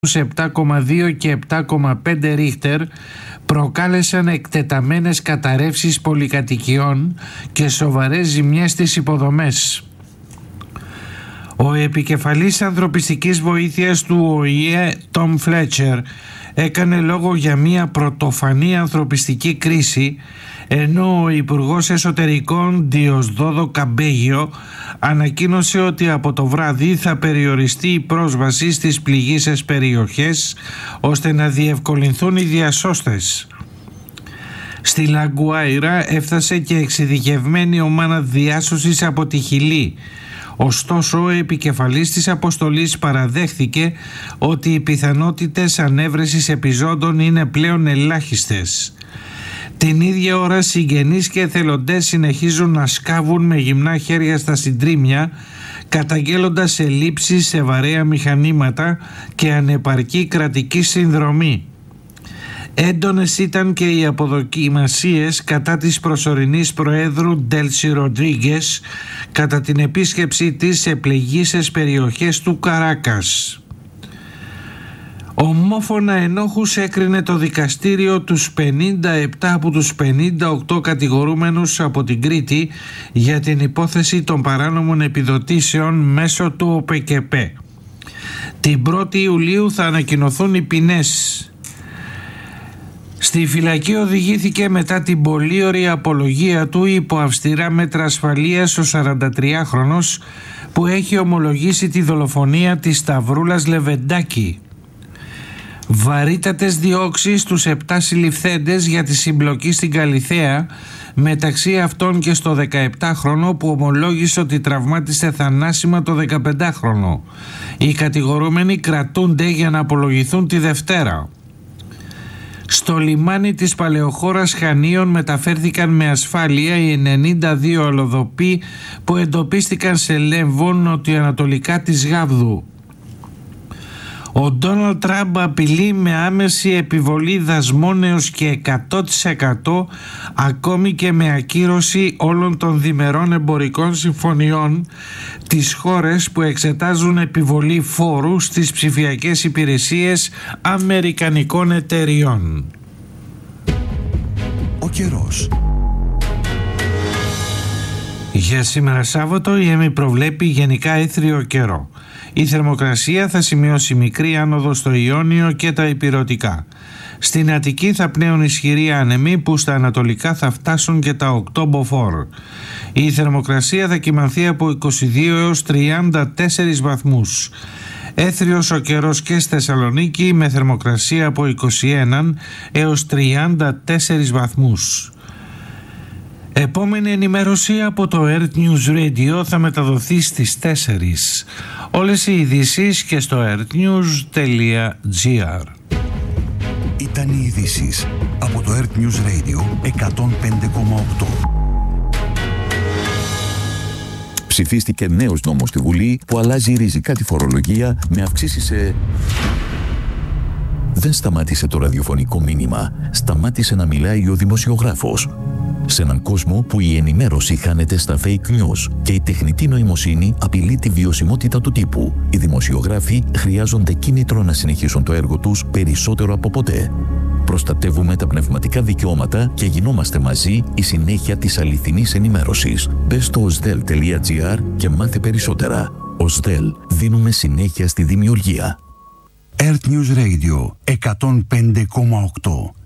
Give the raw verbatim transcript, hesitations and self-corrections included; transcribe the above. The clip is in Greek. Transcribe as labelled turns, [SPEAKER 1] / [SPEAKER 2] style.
[SPEAKER 1] επτά κόμμα δύο και επτά κόμμα πέντε ρίχτερ προκάλεσαν εκτεταμένες καταρρεύσεις πολυκατοικιών και σοβαρές ζημιές στις υποδομές. Ο επικεφαλής ανθρωπιστικής βοήθειας του Ο Η Ε, Τόμ Φλέτσερ, έκανε λόγο για μια πρωτοφανή ανθρωπιστική κρίση, ενώ ο Υπουργός Εσωτερικών Διοσδόδο Καμπέγιο ανακοίνωσε ότι από το βράδυ θα περιοριστεί η πρόσβαση στις πληγείσες περιοχές ώστε να διευκολυνθούν οι διασώστες. Στη Λαγκουάιρα έφτασε και εξειδικευμένη ομάδα διάσωσης από τη Χιλή. Ωστόσο, ο επικεφαλής της αποστολής παραδέχθηκε ότι οι πιθανότητες ανέβρεσης επιζώντων είναι πλέον ελάχιστες. Την ίδια ώρα, συγγενείς και εθελοντές συνεχίζουν να σκάβουν με γυμνά χέρια στα συντρίμμια, καταγγέλλοντας ελλείψεις σε βαρέα μηχανήματα και ανεπαρκή κρατική συνδρομή. Έντονες ήταν και οι αποδοκιμασίες κατά της προσωρινής Προέδρου Ντέλσι Ροντρίγκες κατά την επίσκεψή της σε πληγείσες περιοχές του Καράκας. Ομόφωνα ενόχους έκρινε το δικαστήριο τους πενήντα επτά από τους πενήντα οκτώ κατηγορούμενους από την Κρήτη για την υπόθεση των παράνομων επιδοτήσεων μέσω του Ο Πε Κε Πε. Την πρώτη Ιουλίου θα ανακοινωθούν οι ποινές. Στη φυλακή οδηγήθηκε μετά την πολύωρη απολογία του υπό αυστηρά μέτρα ασφαλείας ο σαραντατριάχρονος που έχει ομολογήσει τη δολοφονία της Σταυρούλας Λεβεντάκη. Βαρύτατες διώξεις στους επτά συλληφθέντες για τη συμπλοκή στην Καλιθέα, μεταξύ αυτών και στο δεκαεπτάχρονο που ομολόγησε ότι τραυμάτισε θανάσιμα το δεκαπεντάχρονο. Οι κατηγορούμενοι κρατούνται για να απολογηθούν τη Δευτέρα. Στο λιμάνι της Παλαιοχώρας Χανίων μεταφέρθηκαν με ασφάλεια οι ενενήντα δύο αλλοδοποί που εντοπίστηκαν σε Λέμβο νοτιοανατολικά της Γάβδου. Ο Ντόναλντ Τραμπ απειλεί με άμεση επιβολή δασμών έως και εκατό τοις εκατό, ακόμη και με ακύρωση όλων των διμερών εμπορικών συμφωνιών τις χώρες που εξετάζουν επιβολή φόρου στις ψηφιακές υπηρεσίες αμερικανικών εταιριών.
[SPEAKER 2] Ο καιρός.
[SPEAKER 1] Για σήμερα Σάββατο η ΕΜΗ προβλέπει γενικά έθριο καιρό. Η θερμοκρασία θα σημειώσει μικρή άνοδο στο Ιόνιο και τα Ηπειρωτικά. Στην Αττική θα πνέουν ισχυροί άνεμοι που στα ανατολικά θα φτάσουν και τα οκτώ μποφόρ. Η θερμοκρασία θα κυμανθεί από είκοσι δύο έως τριάντα τέσσερις βαθμούς. Έθριος ο καιρός και στη Θεσσαλονίκη με θερμοκρασία από είκοσι ένα έως τριάντα τέσσερις βαθμούς. Επόμενη ενημέρωση από το Earth News Radio θα μεταδοθεί στις τέσσερις. Όλες οι ειδήσεις και στο earthnews τελεία gr.
[SPEAKER 2] Ήταν οι ειδήσεις από το Earth News Radio εκατόν πέντε κόμμα οκτώ. Ψηφίστηκε νέος νόμος στη Βουλή που αλλάζει ριζικά τη φορολογία με αυξήσεις σε... Δεν σταμάτησε το ραδιοφωνικό μήνυμα, σταμάτησε να μιλάει ο δημοσιογράφος. Σε έναν κόσμο που η ενημέρωση χάνεται στα fake news και η τεχνητή νοημοσύνη απειλεί τη βιωσιμότητα του τύπου, οι δημοσιογράφοι χρειάζονται κίνητρο να συνεχίσουν το έργο τους περισσότερο από ποτέ. Προστατεύουμε τα πνευματικά δικαιώματα και γινόμαστε μαζί η συνέχεια της αληθινής ενημέρωσης. Μπες στο οσδέλ τελεία gr και μάθε περισσότερα. οσδέλ, δίνουμε συνέχεια στη δημιουργία. Earth News Radio εκατόν πέντε κόμμα οκτώ.